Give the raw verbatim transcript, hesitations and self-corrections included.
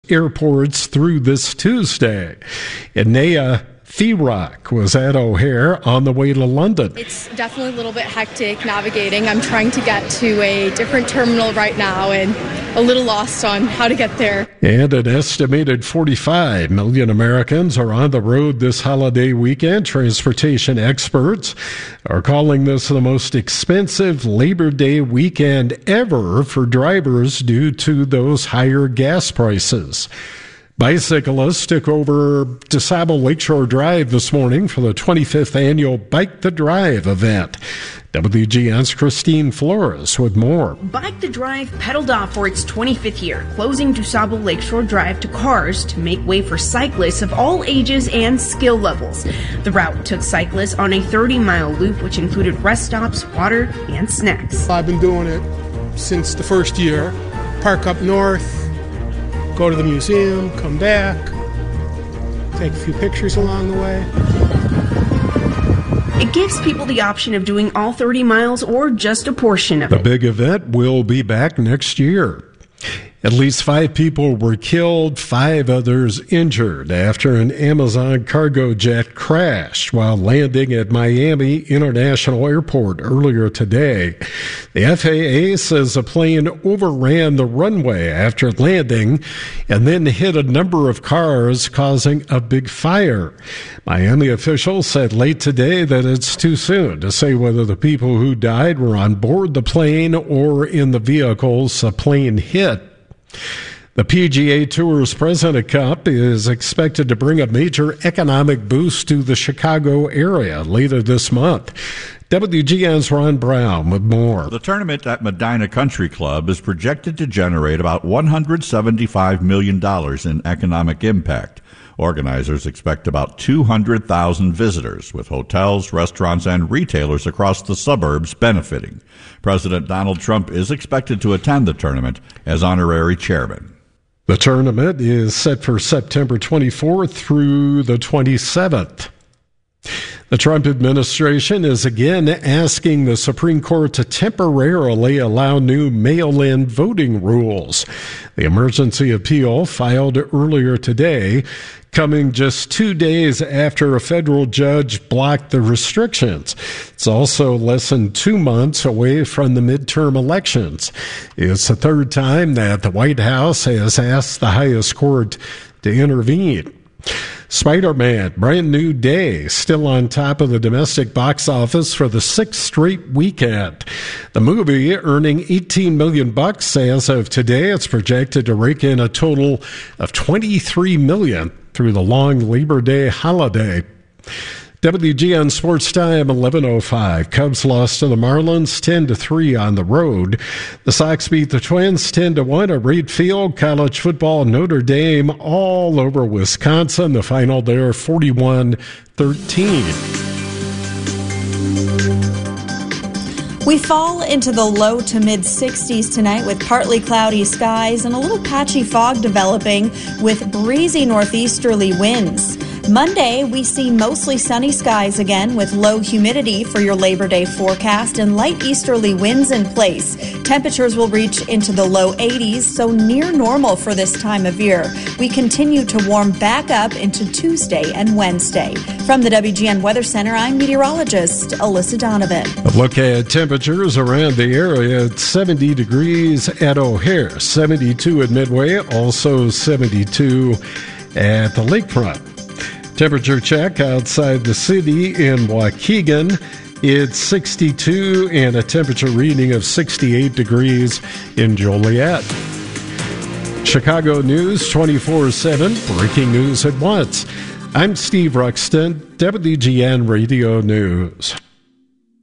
airports through this Tuesday. Inea Thirock was at O'Hare on the way to London. It's definitely a little bit hectic navigating. I'm trying to get to a different terminal right now and a little lost on how to get there. And an estimated forty-five million Americans are on the road this holiday weekend. Transportation experts are calling this the most expensive Labor Day weekend ever for drivers due to those higher gas prices. Bicyclists took over DuSable Lakeshore Drive this morning for the twenty-fifth annual Bike the Drive event. W G N's Christine Flores with more. Bike the Drive pedaled off for its twenty-fifth year, closing DuSable Lakeshore Drive to cars to make way for cyclists of all ages and skill levels. The route took cyclists on a thirty-mile loop, which included rest stops, water, and snacks. I've been doing it since the first year. Park up north, go to the museum, come back, take a few pictures along the way. It gives people the option of doing all thirty miles or just a portion of it. The big event will be back next year. At least five people were killed, five others injured after an Amazon cargo jet crashed while landing at Miami International Airport earlier today. The F A A says the plane overran the runway after landing and then hit a number of cars, causing a big fire. Miami officials said late today that it's too soon to say whether the people who died were on board the plane or in the vehicles the plane hit. The P G A Tour's President's Cup is expected to bring a major economic boost to the Chicago area later this month. W G N's Ron Brown with more. The tournament at Medina Country Club is projected to generate about one hundred seventy-five million dollars in economic impact. Organizers expect about two hundred thousand visitors, with hotels, restaurants, and retailers across the suburbs benefiting. President Donald Trump is expected to attend the tournament as honorary chairman. The tournament is set for September twenty-fourth through the twenty-seventh. The Trump administration is again asking the Supreme Court to temporarily allow new mail-in voting rules. The emergency appeal filed earlier today, coming just two days after a federal judge blocked the restrictions. It's also less than two months away from the midterm elections. It's the third time that the White House has asked the highest court to intervene. Spider-Man, Brand New Day, still on top of the domestic box office for the sixth straight weekend. The movie earning eighteen million bucks as of today. It's projected to rake in a total of twenty-three million through the long Labor Day holiday. W G N Sports Time, eleven oh five. Cubs lost to the Marlins ten to three on the road. The Sox beat the Twins ten to one at Reed Field. College football, Notre Dame all over Wisconsin. The final there, forty-one thirteen. We fall into the low to mid sixties tonight with partly cloudy skies and a little patchy fog developing with breezy northeasterly winds. Monday, we see mostly sunny skies again with low humidity for your Labor Day forecast and light easterly winds in place. Temperatures will reach into the low eighties, so near normal for this time of year. We continue to warm back up into Tuesday and Wednesday. From the W G N Weather Center, I'm meteorologist Alyssa Donovan. A look at temperatures around the area. It's seventy degrees at O'Hare, seventy-two at Midway, also seventy-two at the lakefront. Temperature check outside the city in Waukegan. It's sixty-two and a temperature reading of sixty-eight degrees in Joliet. Chicago News twenty-four seven, breaking news at once. I'm Steve Ruxton, W G N Radio News.